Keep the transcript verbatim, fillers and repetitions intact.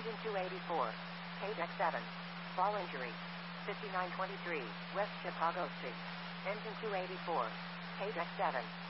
Engine two eighty-four. Page X seven. Fall injury. fifty-nine twenty-three, West Chicago Street. Engine two eighty-four. Page X seven.